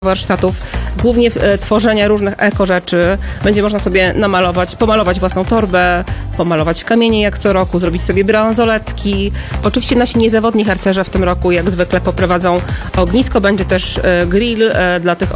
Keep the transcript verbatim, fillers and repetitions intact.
warsztatów, głównie e, tworzenia różnych eko rzeczy. Będzie można sobie namalować, pomalować własną torbę, pomalować kamienie jak co roku, zrobić sobie bransoletki. Oczywiście nasi niezawodni harcerze w tym roku jak zwykle poprowadzą ognisko, będzie też e, grill e, dla tych